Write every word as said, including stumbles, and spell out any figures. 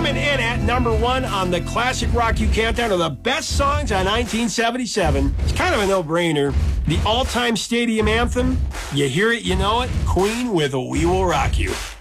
Coming in at number one on the Classic Rock You Countdown of the best songs on nineteen seventy-seven. It's kind of a no-brainer. The all-time stadium anthem. You hear it, you know it. Queen with We Will Rock You.